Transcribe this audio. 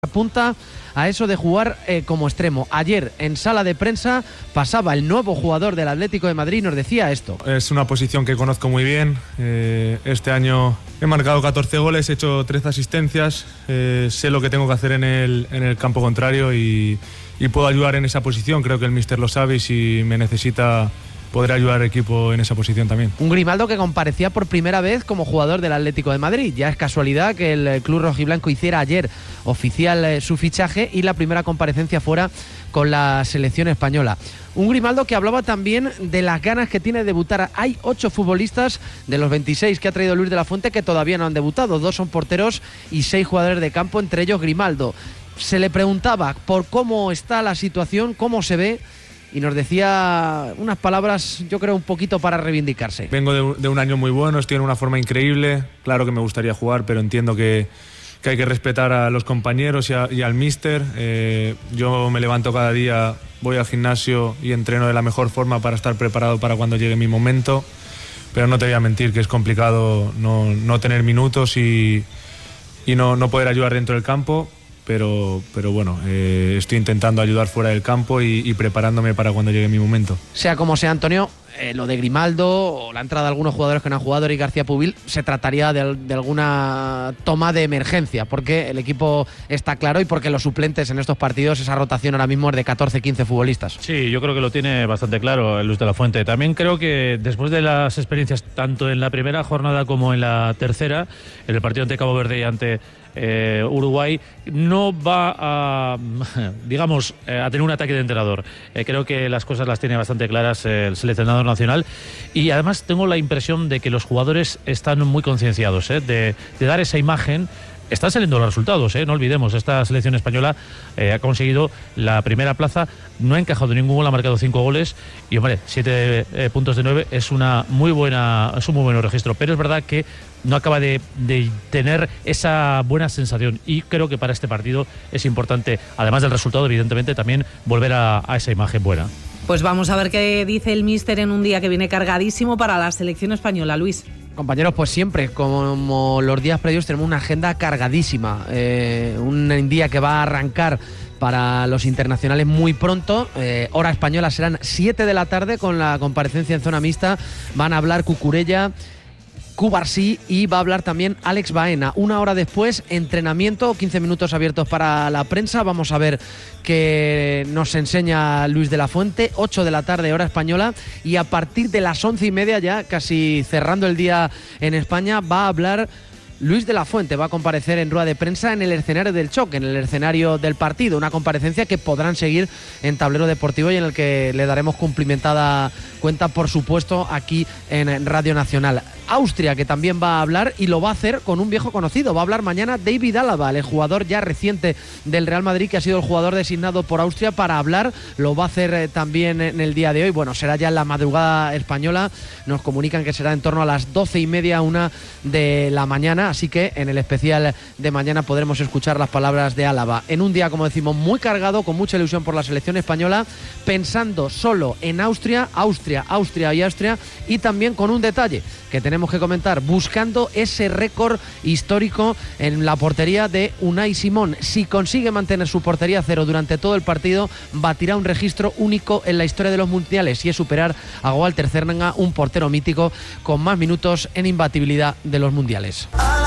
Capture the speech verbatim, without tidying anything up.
apunta a eso de jugar eh, como extremo. Ayer en sala de prensa pasaba el nuevo jugador del Atlético de Madrid y nos decía esto. Es una posición que conozco muy bien. Eh, este año he marcado catorce goles, he hecho trece asistencias, eh, sé lo que tengo que hacer en el, en el campo contrario y, y puedo ayudar en esa posición. Creo que el míster lo sabe y si me necesita poder ayudar al equipo en esa posición también. Un Grimaldo que comparecía por primera vez como jugador del Atlético de Madrid. Ya es casualidad que el club rojiblanco hiciera ayer oficial eh, su fichaje y la primera comparecencia fuera con la selección española. Un Grimaldo que hablaba también de las ganas que tiene de debutar. Hay ocho futbolistas de los veintiséis que ha traído Luis de la Fuente que todavía no han debutado. Dos son porteros y seis jugadores de campo, entre ellos Grimaldo. Se le preguntaba por cómo está la situación, cómo se ve, y nos decía unas palabras, yo creo, un poquito para reivindicarse. Vengo de, de un año muy bueno, estoy en una forma increíble. Claro que me gustaría jugar, pero entiendo que, que hay que respetar a los compañeros y, a, y al míster. Eh, yo me levanto cada día, voy al gimnasio y entreno de la mejor forma para estar preparado para cuando llegue mi momento. Pero no te voy a mentir que es complicado no, no tener minutos y, y no, no poder ayudar dentro del campo. Pero, pero bueno, eh, estoy intentando ayudar fuera del campo y, y preparándome para cuando llegue mi momento. Sea como sea, Antonio, eh, lo de Grimaldo o la entrada de algunos jugadores que no han jugado, Eric García Pubil, se trataría de, de alguna toma de emergencia, porque el equipo está claro y porque los suplentes en estos partidos, esa rotación ahora mismo es de catorce quince futbolistas. Sí, yo creo que lo tiene bastante claro Luis de la Fuente. También creo que después de las experiencias tanto en la primera jornada como en la tercera, en el partido ante Cabo Verde y ante Eh, Uruguay, no va a, digamos, eh, a tener un ataque de entrenador. Eh, creo que las cosas las tiene bastante claras eh, el seleccionador nacional y además tengo la impresión de que los jugadores están muy concienciados eh, de, de dar esa imagen. Están saliendo los resultados, ¿eh? No olvidemos, esta selección española eh, ha conseguido la primera plaza, no ha encajado ningún gol, ha marcado cinco goles y, hombre, siete eh, puntos de nueve es una muy buena, es un muy buen registro, pero es verdad que no acaba de, de tener esa buena sensación y creo que para este partido es importante, además del resultado, evidentemente, también volver a, a esa imagen buena. Pues vamos a ver qué dice el míster en un día que viene cargadísimo para la selección española, Luis. Compañeros, pues siempre, como los días previos, tenemos una agenda cargadísima. Eh, un día que va a arrancar para los internacionales muy pronto. Eh, hora española serán siete de la tarde con la comparecencia en zona mixta. Van a hablar Cucurella, Cubarsí y va a hablar también Alex Baena. Una hora después, entrenamiento, quince minutos abiertos para la prensa. Vamos a ver qué nos enseña Luis de la Fuente. ocho de la tarde, hora española. Y a partir de las once y media, ya casi cerrando el día en España, va a hablar Luis de la Fuente. Va a comparecer en rueda de prensa en el escenario del choque, en el escenario del partido. Una comparecencia que podrán seguir en Tablero Deportivo y en el que le daremos cumplimentada cuenta, por supuesto, aquí en Radio Nacional. Austria, que también va a hablar y lo va a hacer con un viejo conocido. Va a hablar mañana David Alaba, el jugador ya reciente del Real Madrid, que ha sido el jugador designado por Austria para hablar. Lo va a hacer eh, también en el día de hoy. Bueno, será ya en la madrugada española. Nos comunican que será en torno a las doce y media, una de la mañana. Así que en el especial de mañana podremos escuchar las palabras de Alaba. En un día, como decimos, muy cargado, con mucha ilusión por la selección española, pensando solo en Austria, Austria, Austria y Austria, y también con un detalle que tenemos que comentar, buscando ese récord histórico en la portería de Unai Simón. Si consigue mantener su portería a cero durante todo el partido, batirá un registro único en la historia de los mundiales y es superar a Walter Zernaga, un portero mítico con más minutos en imbatibilidad de los mundiales.